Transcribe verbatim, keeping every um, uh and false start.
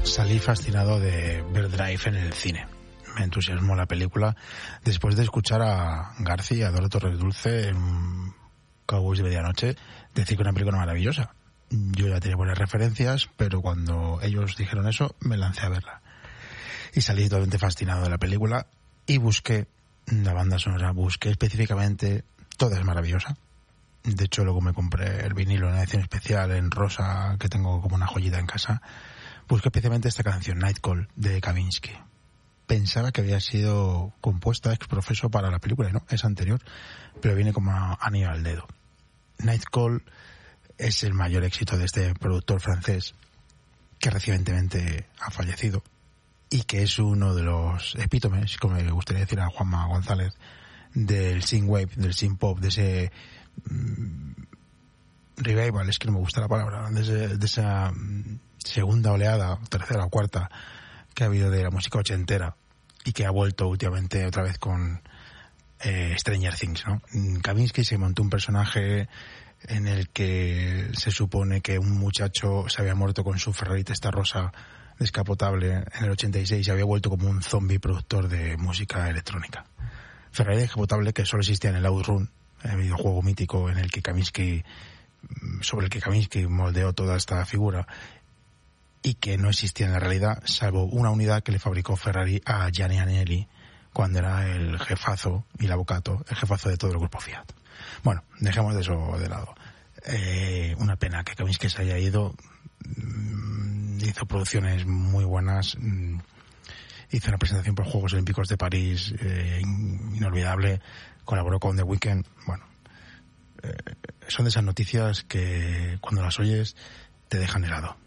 salí fascinado de ver Drive en el cine. Me entusiasmó la película después de escuchar a García y a Dora Torres Dulce en Cowboys de Medianoche decir que era una película maravillosa. Yo ya tenía buenas referencias, pero cuando ellos dijeron eso, me lancé a verla. Y salí totalmente fascinado de la película y busqué la banda sonora, busqué específicamente, toda es maravillosa. De hecho, luego me compré el vinilo en una edición especial en rosa, que tengo como una joyita en casa. Busqué especialmente esta canción, Night Call, de Kavinsky. Pensaba que había sido compuesta ex profeso para la película, y no, es anterior, pero viene como anillo al dedo. Night Call es el mayor éxito de este productor francés, que recientemente ha fallecido, y que es uno de los epítomes, como le gustaría decir a Juanma González, del synthwave, del synth-pop, de ese mmm, revival, es que no me gusta la palabra, de, ese, de esa mmm, segunda oleada, tercera o cuarta, que ha habido de la música ochentera y que ha vuelto últimamente otra vez con eh, Stranger Things, ¿no? Kavinsky se montó un personaje en el que se supone que un muchacho se había muerto con su Ferrari Testarossa descapotable en el ochenta y seis y había vuelto como un zombie productor de música electrónica. Ferrari descapotable que solo existía en el Outrun, el videojuego mítico en el que Kavinsky, sobre el que Kavinsky moldeó toda esta figura, y que no existía en la realidad, salvo una unidad que le fabricó Ferrari a Gianni Agnelli cuando era el jefazo y l'avvocato, el jefazo de todo el grupo Fiat. Bueno, dejemos de eso de lado. Eh, una pena que Kavinsky se haya ido. Hizo producciones muy buenas. Hizo una presentación por los Juegos Olímpicos de París eh, inolvidable. Colaboró con The Weeknd. Bueno, eh, son de esas noticias que cuando las oyes te dejan helado.